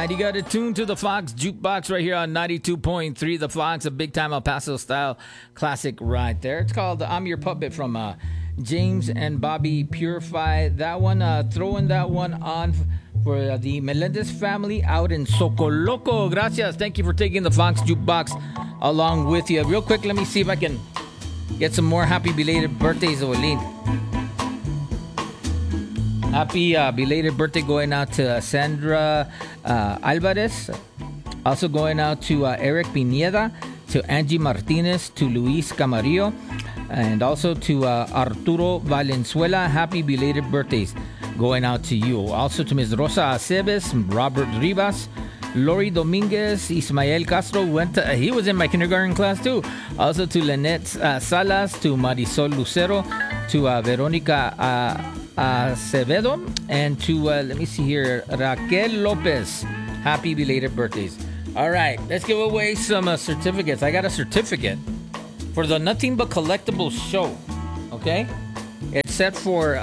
right, you got to tune to the Fox Jukebox right here on 92.3. The Fox, a big time El Paso style classic right there. It's called I'm Your Puppet from James and Bobby Purify. That one, throwing that one on for the Melendez family out in Socoloco. Gracias. Thank you for taking the Fox Jukebox along with you. Real quick, let me see if I can get some more happy belated birthdays, Olin. Happy belated birthday going out to Sandra Alvarez. Also going out to Eric Pineda, to Angie Martinez, to Luis Camarillo, and also to Arturo Valenzuela. Happy belated birthdays going out to you. Also to Ms. Rosa Aceves, Robert Rivas, Lori Dominguez, Ismael Castro. He was in my kindergarten class too. Also to Lynette Salas, to Marisol Lucero, to Veronica Acevedo, and to, let me see here, Raquel Lopez. Happy belated birthdays. All right, let's give away some certificates. I got a certificate for the Nothing But Collectibles show, okay? It's set for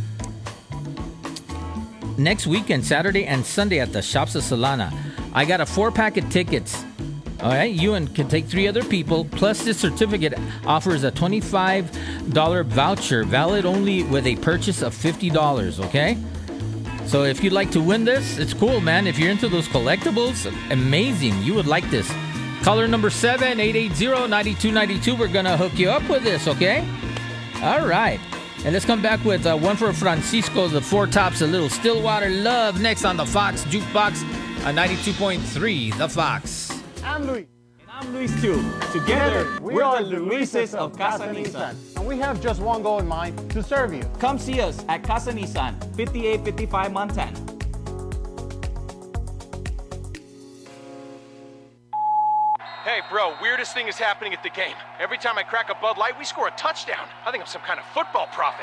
next weekend, Saturday and Sunday at the Shops of Solana. I got a 4-pack of tickets. All right, you can take 3 other people. Plus, this certificate offers a $25 voucher, valid only with a purchase of $50, okay? So if you'd like to win this, it's cool, man. If you're into those collectibles, amazing. You would like this. Caller number 7-880-9292. We're going to hook you up with this, okay? All right. And let's come back with one for Francisco, the Four Tops, a little Stillwater Love. Next on the Fox Jukebox on 92.3, The Fox. I'm Luis. And I'm Luis too. Together, we are the Luises of Casa Nissan. And we have just one goal in mind, to serve you. Come see us at Casa Nissan, 5855 Montana. Hey, bro, weirdest thing is happening at the game. Every time I crack a Bud Light, we score a touchdown. I think I'm some kind of football prophet.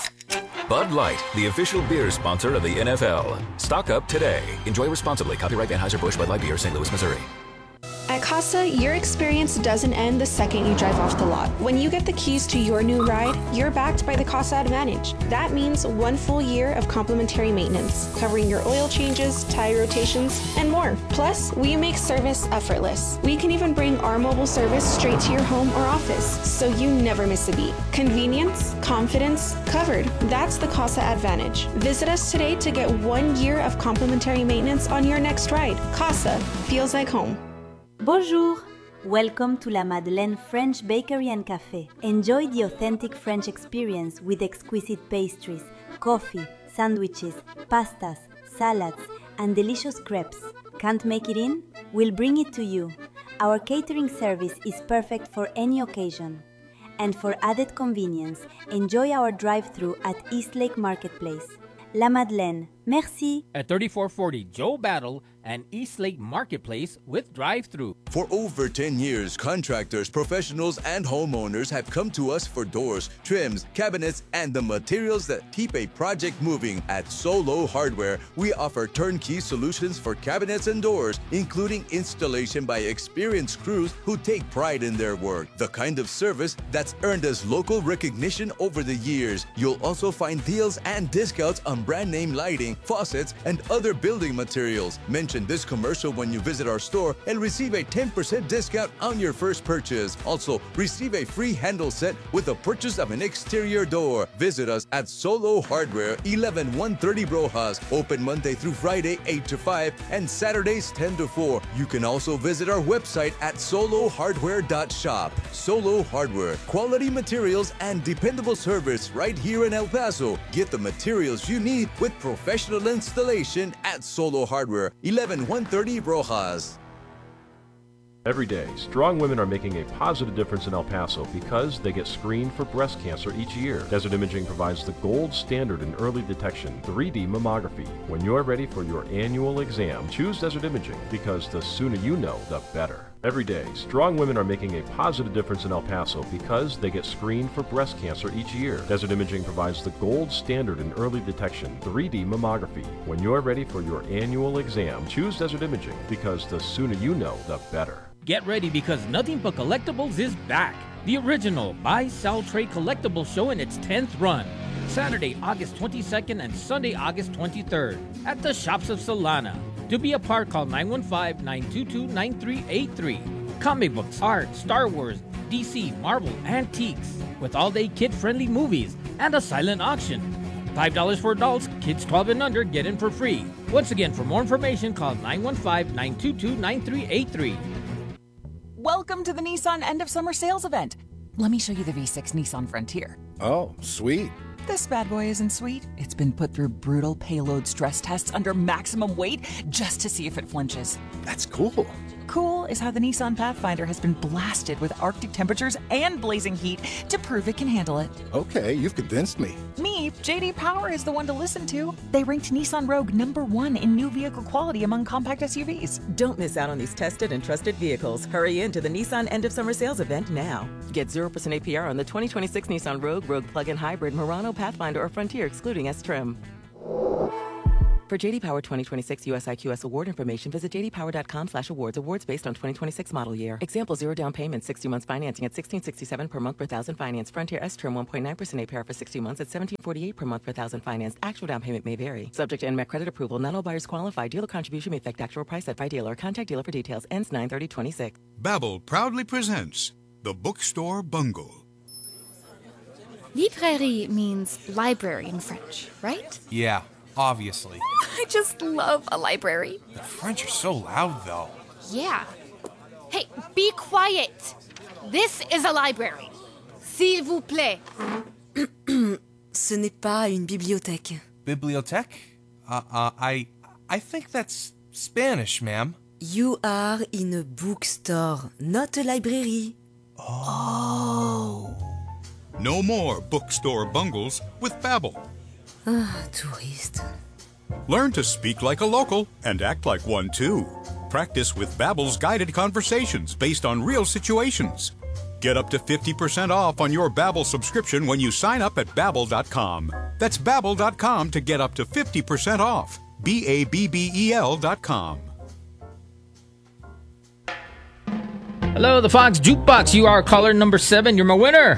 Bud Light, the official beer sponsor of the NFL. Stock up today. Enjoy responsibly. Copyright Anheuser-Busch Bud Light Beer, St. Louis, Missouri. At Casa, your experience doesn't end the second you drive off the lot. When you get the keys to your new ride, you're backed by the Casa Advantage. That means 1 full year of complimentary maintenance, covering your oil changes, tire rotations, and more. Plus, we make service effortless. We can even bring our mobile service straight to your home or office, so you never miss a beat. Convenience, confidence, covered. That's the Casa Advantage. Visit us today to get 1 year of complimentary maintenance on your next ride. Casa feels like home. Bonjour! Welcome to La Madeleine French Bakery and Café. Enjoy the authentic French experience with exquisite pastries, coffee, sandwiches, pastas, salads, and delicious crepes. Can't make it in? We'll bring it to you. Our catering service is perfect for any occasion. And for added convenience, enjoy our drive-thru at Eastlake Marketplace. La Madeleine. Merci. At 3440 Joe Battle and Eastlake Marketplace with drive-thru. For over 10 years, contractors, professionals, and homeowners have come to us for doors, trims, cabinets, and the materials that keep a project moving. At Solo Hardware, we offer turnkey solutions for cabinets and doors, including installation by experienced crews who take pride in their work. The kind of service that's earned us local recognition over the years. You'll also find deals and discounts on brand name lighting, faucets, and other building materials. Mention this commercial when you visit our store and receive a 10% discount on your first purchase. Also, receive a free handle set with the purchase of an exterior door. Visit us at Solo Hardware, 11130 Rojas. Open Monday through Friday, 8 to 5, and Saturdays, 10 to 4. You can also visit our website at solohardware.shop. Solo Hardware, quality materials and dependable service right here in El Paso. Get the materials you need with professional installation at Solo Hardware, 11130 Rojas. Every day, strong women are making a positive difference in El Paso because they get screened for breast cancer each year. Desert Imaging provides the gold standard in early detection, 3D mammography. When you're ready for your annual exam, choose Desert Imaging because the sooner you know, the better. Every day, strong women are making a positive difference in El Paso because they get screened for breast cancer each year. Desert Imaging provides the gold standard in early detection, 3D mammography. When you're ready for your annual exam, choose Desert Imaging because the sooner you know, the better. Get ready because Nothing But Collectibles is back. The original Buy, Sell, Trade Collectible Show in its 10th run. Saturday, August 22nd and Sunday, August 23rd at the Shops of Solana. To be a part, call 915-922-9383. Comic books, art, Star Wars, DC, Marvel, antiques, with all-day kid-friendly movies and a silent auction. $5 for adults, kids 12 and under get in for free. Once again, for more information, call 915-922-9383. Welcome to the Nissan End of Summer Sales Event. Let me show you the V6 Nissan Frontier. Oh, sweet. This bad boy isn't sweet. It's been put through brutal payload stress tests under maximum weight just to see if it flinches. That's cool. Cool is how the Nissan Pathfinder has been blasted with Arctic temperatures and blazing heat to prove it can handle it. Okay, you've convinced me. Me, JD Power is the one to listen to. They ranked Nissan Rogue #1 in new vehicle quality among compact SUVs. Don't miss out on these tested and trusted vehicles. Hurry into the Nissan End of Summer Sales Event now. Get 0% APR on the 2026 Nissan Rogue, Rogue Plug-in Hybrid, Murano, Pathfinder, or Frontier, excluding S-Trim. For JD Power 2026 US IQS award information, visit jdpower.com/awards. Awards based on 2026 model year. Example: 0 down payment, 60 months financing at $1,667 per month per thousand finance. Frontier S-Trim 1.9% APR for 60 months at $1,748 per month per thousand finance. Actual down payment may vary. Subject to NMAC credit approval. Not all buyers qualify. Dealer contribution may affect actual price set by dealer. Contact dealer for details. Ends 9/30/26. Babbel proudly presents The Bookstore Bungle. Librairie means library in French, right? Yeah, obviously. I just love a library. The French are so loud, though. Yeah. Hey, be quiet. This is a library. S'il vous plaît. Ce n'est pas une bibliothèque. Bibliothèque? I think that's Spanish, ma'am. You are in a bookstore, not a library. Oh. No more bookstore bungles with Babbel. Ah, touriste. Learn to speak like a local and act like one too. Practice with Babbel's guided conversations based on real situations. Get up to 50% off on your Babbel subscription when you sign up at Babbel.com. That's Babbel.com to get up to 50% off. BABBEL.com. Hello, the Fox Jukebox. You are caller number 7. You're my winner.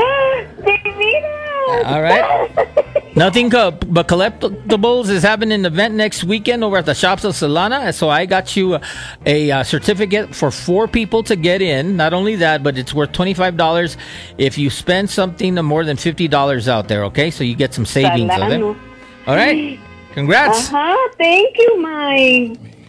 All right. Nothing but collectibles is happening an event next weekend over at the Shops of Solana. So I got you a certificate for 4 people to get in. Not only that, but it's worth $25 if you spend something more than $50 out there. Okay, so you get some savings of it. All right. Congrats. Thank you, Mike.